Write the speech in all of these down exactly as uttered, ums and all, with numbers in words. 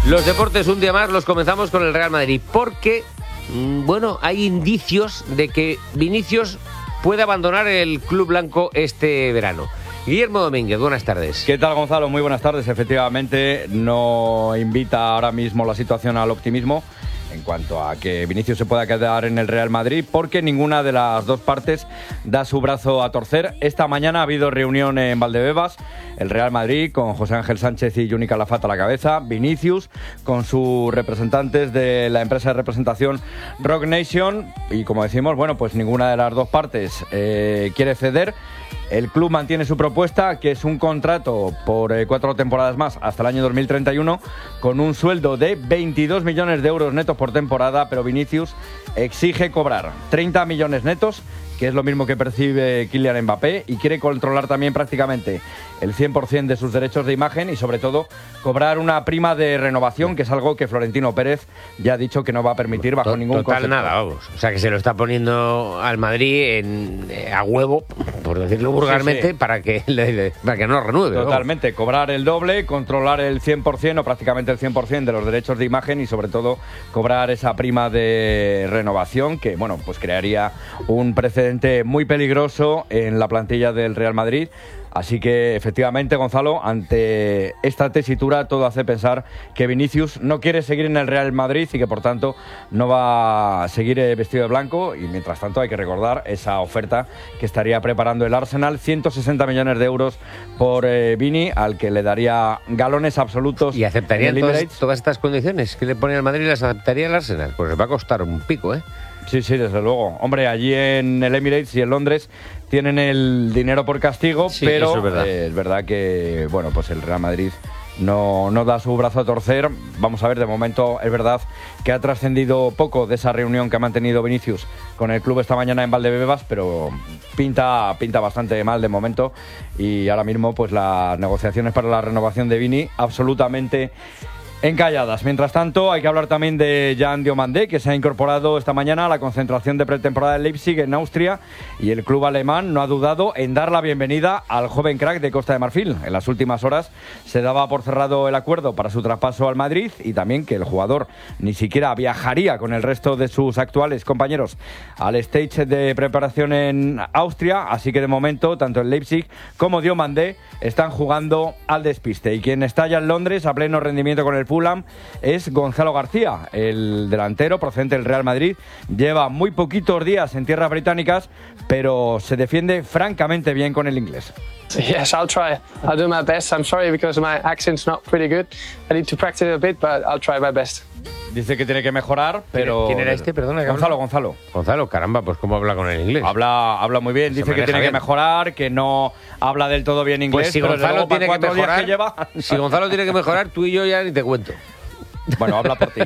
Los deportes un día más los comenzamos con el Real Madrid porque, bueno, hay indicios de que Vinicius puede abandonar el club blanco este verano. Guillermo Domínguez, buenas tardes. ¿Qué tal, Gonzalo? Muy buenas tardes. Efectivamente, no invita ahora mismo la situación al optimismo en cuanto a que Vinicius se pueda quedar en el Real Madrid, porque ninguna de las dos partes da su brazo a torcer. Esta mañana ha habido reunión en Valdebebas, el Real Madrid con José Ángel Sánchez y Juni Calafat a la cabeza, Vinicius con sus representantes de la empresa de representación Rock Nation, y como decimos, bueno, pues ninguna de las dos partes eh, quiere ceder. El club mantiene su propuesta, que es un contrato por eh, cuatro temporadas más hasta el año dos mil treinta y uno, con un sueldo de veintidós millones de euros netos por temporada, pero Vinicius exige cobrar treinta millones netos, que es lo mismo que percibe Kylian Mbappé, y quiere controlar también prácticamente el cien por ciento de sus derechos de imagen y, sobre todo, cobrar una prima de renovación, que es algo que Florentino Pérez ya ha dicho que no va a permitir bajo Total, ningún concepto. nada, vamos. O sea, que se lo está poniendo al Madrid en, eh, a huevo, por decirlo vulgarmente, sí, sí. Para, que le, le, para que no renueve. Totalmente, vamos. Cobrar el doble, controlar el cien por ciento o prácticamente el cien por ciento de los derechos de imagen y, sobre todo, cobrar esa prima de renovación que, bueno, pues crearía un precedente muy peligroso en la plantilla del Real Madrid. Así que, efectivamente, Gonzalo, ante esta tesitura todo hace pensar que Vinicius no quiere seguir en el Real Madrid y que, por tanto, no va a seguir vestido de blanco. Y, mientras tanto, hay que recordar esa oferta que estaría preparando el Arsenal, ciento sesenta millones de euros por eh, Vini, al que le daría galones absolutos. ¿Y aceptarían todas, todas estas condiciones que le pone al Madrid? ¿Las aceptaría el Arsenal? Pues les va a costar un pico, ¿eh? Sí, sí, desde luego. Hombre, allí en el Emirates y en Londres tienen el dinero por castigo, sí, pero eso es verdad. Eh, es verdad que, bueno, pues el Real Madrid no, no da su brazo a torcer. Vamos a ver, de momento es verdad que ha trascendido poco de esa reunión que ha mantenido Vinicius con el club esta mañana en Valdebebas, pero pinta, pinta bastante mal de momento, y ahora mismo pues las negociaciones para la renovación de Vini absolutamente encalladas. Mientras tanto, hay que hablar también de Jan Diomandé, que se ha incorporado esta mañana a la concentración de pretemporada de Leipzig en Austria, y el club alemán no ha dudado en dar la bienvenida al joven crack de Costa de Marfil. En las últimas horas se daba por cerrado el acuerdo para su traspaso al Madrid, y también que el jugador ni siquiera viajaría con el resto de sus actuales compañeros al stage de preparación en Austria. Así que, de momento, tanto el Leipzig como Diomandé están jugando al despiste, y quien está ya en Londres a pleno rendimiento con el Fulham es Gonzalo García, el delantero procedente del Real Madrid. Lleva muy poquitos días en tierras británicas, pero se defiende francamente bien con el inglés. Yes, I'll try. I'll do my best. I'm sorry because my accent's not pretty good. I need to practice a bit, but I'll try my best. Dice que tiene que mejorar, pero... ¿Quién era este? Perdona. Gonzalo, Gonzalo. Gonzalo, caramba, pues ¿cómo habla con el inglés? Habla, habla muy bien. Dice que tiene bien. que mejorar, que no habla del todo bien inglés. Pues si pero Gonzalo tiene que mejorar, que lleva... si Gonzalo tiene que mejorar, tú y yo ya ni te cuento. Bueno, habla por ti.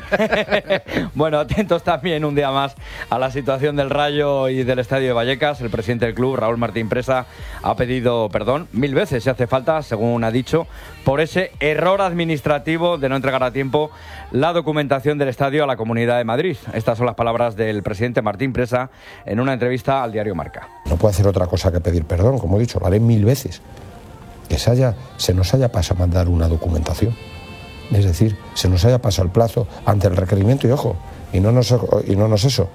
Bueno, atentos también un día más a la situación del Rayo y del Estadio de Vallecas. El presidente del club, Raúl Martín Presa, ha pedido perdón mil veces, si hace falta, según ha dicho, por ese error administrativo de no entregar a tiempo la documentación del estadio a la Comunidad de Madrid. Estas son las palabras del presidente Martín Presa en una entrevista al diario Marca. No puedo hacer otra cosa que pedir perdón, como he dicho, lo haré mil veces. Que se, haya, se nos haya pasado a mandar una documentación. Es decir, se nos haya pasado el plazo ante el requerimiento y ojo, y no nos, y no nos eso.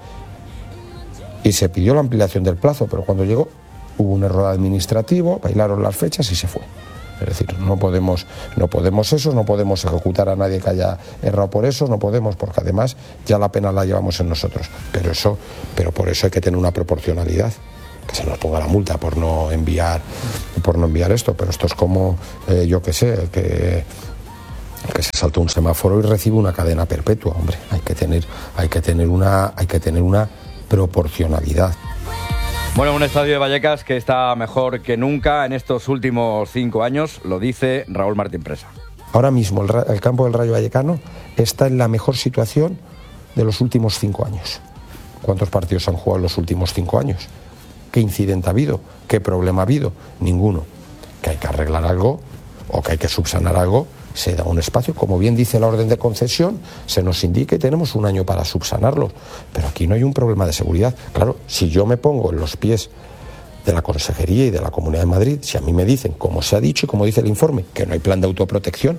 Y se pidió la ampliación del plazo, pero cuando llegó hubo un error administrativo, bailaron las fechas y se fue. Es decir, no podemos, no podemos eso, no podemos ejecutar a nadie que haya errado por eso, no podemos, porque además ya la pena la llevamos en nosotros. Pero eso, pero por eso hay que tener una proporcionalidad. Que se nos ponga la multa por no enviar, por no enviar esto, pero esto es como, eh, yo qué sé, que que se saltó un semáforo y recibe una cadena perpetua. Hombre, hay que tener, hay que tener una, hay que tener una proporcionalidad. Bueno, un estadio de Vallecas que está mejor que nunca en estos últimos cinco años, lo dice Raúl Martín Presa. Ahora mismo el, el campo del Rayo Vallecano está en la mejor situación de los últimos cinco años. ¿Cuántos partidos han jugado en los últimos cinco años? ¿Qué incidente ha habido? ¿Qué problema ha habido? Ninguno. Que hay que arreglar algo o que hay que subsanar algo, se da un espacio, como bien dice la orden de concesión, se nos indica y tenemos un año para subsanarlo. Pero aquí no hay un problema de seguridad. Claro, si yo me pongo en los pies de la Consejería y de la Comunidad de Madrid, si a mí me dicen, como se ha dicho y como dice el informe, que no hay plan de autoprotección,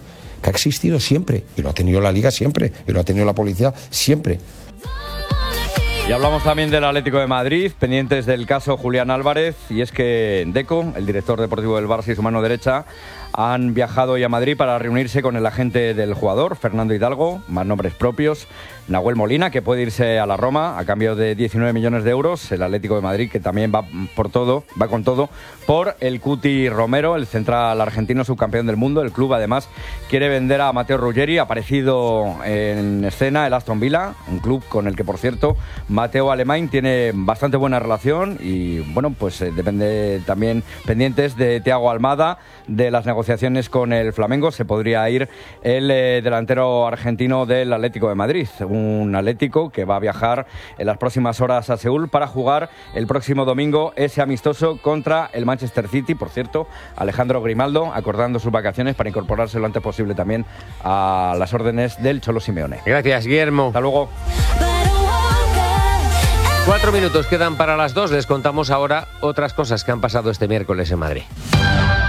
que ha existido siempre, y lo ha tenido la Liga siempre, y lo ha tenido la policía siempre. Y hablamos también del Atlético de Madrid, pendientes del caso Julián Álvarez, y es que Deco, el director deportivo del Barça y su mano derecha, han viajado hoy a Madrid para reunirse con el agente del jugador, Fernando Hidalgo, más nombres propios, Nahuel Molina, que puede irse a la Roma a cambio de diecinueve millones de euros, el Atlético de Madrid, que también va por todo, va con todo, por el Cuti Romero, el central argentino subcampeón del mundo. El club además quiere vender a Matteo Ruggeri, aparecido en escena el Aston Villa, un club con el que, por cierto, Mateo Alemán tiene bastante buena relación y, bueno, pues eh, depende también pendientes de Thiago Almada, de las negociaciones con el Flamengo. Se podría ir el eh, delantero argentino del Atlético de Madrid, un Atlético que va a viajar en las próximas horas a Seúl para jugar el próximo domingo ese amistoso contra el Manchester City. Por cierto, Alejandro Grimaldo acordando sus vacaciones para incorporarse lo antes posible también a las órdenes del Cholo Simeone. Gracias, Guillermo. Hasta luego. Cuatro minutos quedan para las dos. Les contamos ahora otras cosas que han pasado este miércoles en Madrid.